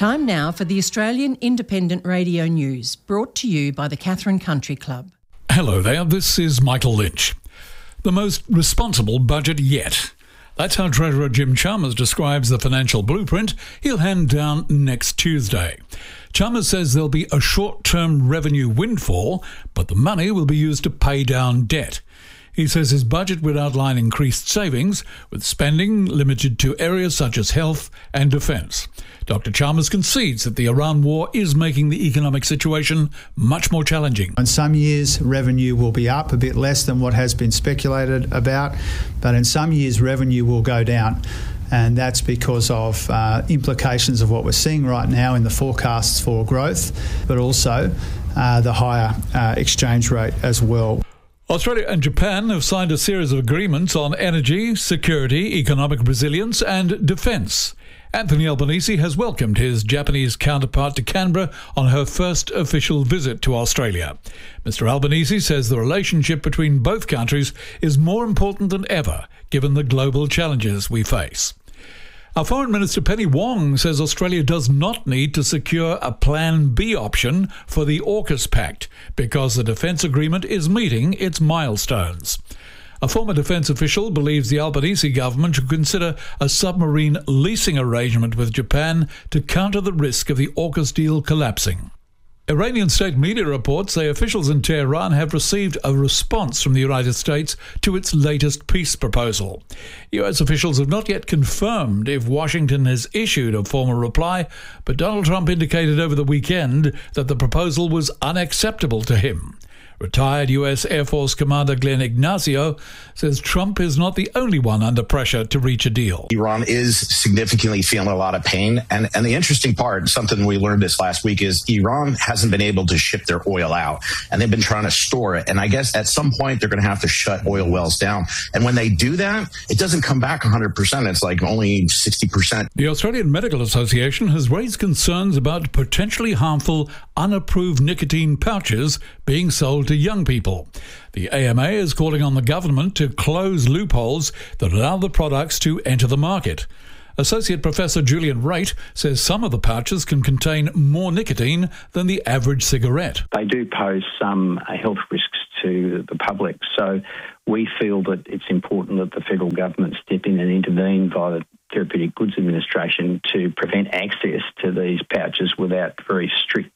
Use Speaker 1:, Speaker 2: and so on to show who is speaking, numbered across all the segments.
Speaker 1: Time now for the Australian Independent Radio News, brought to you by the Katherine Country Club.
Speaker 2: Hello there, this is Michael Lynch. The most responsible budget yet. That's how Treasurer Jim Chalmers describes the financial blueprint he'll hand down next Tuesday. Chalmers says there'll be a short-term revenue windfall, but the money will be used to pay down debt. He says his budget would outline increased savings, with spending limited to areas such as health and defence. Dr. Chalmers concedes that the Iran war is making the economic situation much more challenging.
Speaker 3: In some years, revenue will be up a bit less than what has been speculated about, but in some years, revenue will go down. And that's because of implications of what we're seeing right now in the forecasts for growth, but also the higher exchange rate as well.
Speaker 2: Australia and Japan have signed a series of agreements on energy, security, economic resilience and defence. Anthony Albanese has welcomed his Japanese counterpart to Canberra on her first official visit to Australia. Mr. Albanese says the relationship between both countries is more important than ever, given the global challenges we face. Our Foreign Minister Penny Wong says Australia does not need to secure a Plan B option for the AUKUS Pact because the defence agreement is meeting its milestones. A former defence official believes the Albanese government should consider a submarine leasing arrangement with Japan to counter the risk of the AUKUS deal collapsing. Iranian state media reports say officials in Tehran have received a response from the United States to its latest peace proposal. US officials have not yet confirmed if Washington has issued a formal reply, but Donald Trump indicated over the weekend that the proposal was unacceptable to him. Retired US Air Force Commander Glenn Ignacio says Trump is not the only one under pressure to reach a deal.
Speaker 4: Iran is significantly feeling a lot of pain. And the interesting part, something we learned this last week, is Iran hasn't been able to ship their oil out. And they've been trying to store it. And I guess at some point they're going to have to shut oil wells down. And when they do that, it doesn't come back 100%. It's like only 60%.
Speaker 2: The Australian Medical Association has raised concerns about potentially harmful, unapproved nicotine pouches being sold to young people. The AMA is calling on the government to close loopholes that allow the products to enter the market. Associate Professor Julian Raitt says some of the pouches can contain more nicotine than the average cigarette.
Speaker 5: They do pose some health risks to the public, so we feel that it's important that the federal government step in and intervene via the Therapeutic Goods Administration to prevent access to these pouches without very strict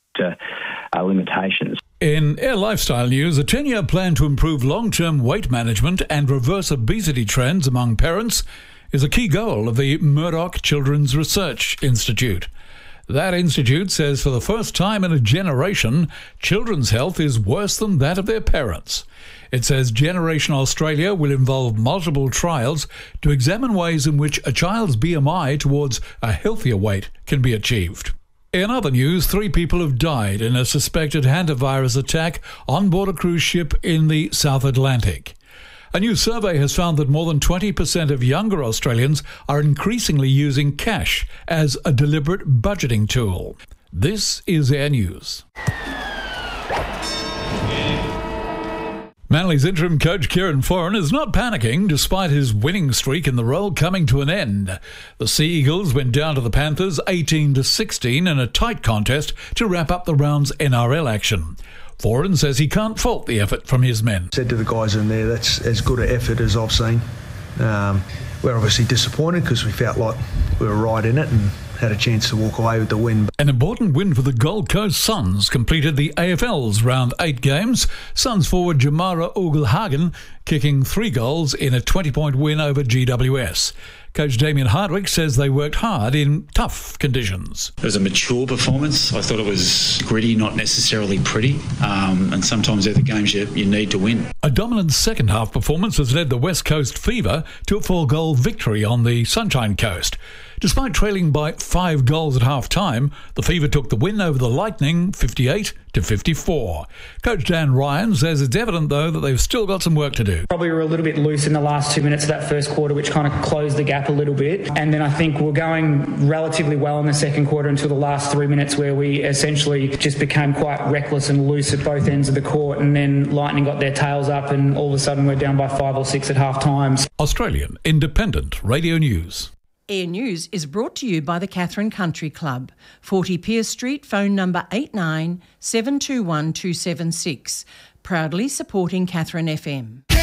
Speaker 5: limitations.
Speaker 2: In Air Lifestyle news, a 10-year plan to improve long-term weight management and reverse obesity trends among parents is a key goal of the Murdoch Children's Research Institute. That institute says for the first time in a generation, children's health is worse than that of their parents. It says Generation Australia will involve multiple trials to examine ways in which a child's BMI towards a healthier weight can be achieved. In other news, 3 people have died in a suspected hantavirus attack on board a cruise ship in the South Atlantic. A new survey has found that more than 20% of younger Australians are increasingly using cash as a deliberate budgeting tool. This is Air News. Manly's interim coach Kieran Foran is not panicking despite his winning streak in the role coming to an end. The Sea Eagles went down to the Panthers 18-16 in a tight contest to wrap up the round's NRL action. Foran says he can't fault the effort from his men.
Speaker 6: Said to the guys in there, that's as good an effort as I've seen. We're obviously disappointed because we felt like we were right in it and had a chance to walk away with the win.
Speaker 2: An important win for the Gold Coast Suns completed the AFL's round 8 games. Suns forward Jamara Ugle-Hagen kicking 3 goals in a 20-point win over GWS. Coach Damien Hardwick says they worked hard in tough conditions.
Speaker 7: It was a mature performance. I thought it was gritty, not necessarily pretty. And sometimes they're the games you need to win.
Speaker 2: A dominant second-half performance has led the West Coast Fever to a 4-goal victory on the Sunshine Coast. Despite trailing by 5 goals at half-time, the Fever took the win over the Lightning 58-54. Coach Dan Ryan says it's evident, though, that they've still got some work to do.
Speaker 8: Probably were a little bit loose in the last 2 minutes of that first quarter, which kind of closed the gap a little bit. And then I think we're going relatively well in the second quarter until the last 3 minutes where we essentially just became quite reckless and loose at both ends of the court. And then Lightning got their tails up and all of a sudden we're down by 5 or 6 at half-time.
Speaker 2: Australian Independent Radio News.
Speaker 1: Air News is brought to you by the Katherine Country Club, 40 Pierce Street, phone number 89 721 276. Proudly supporting Katherine FM.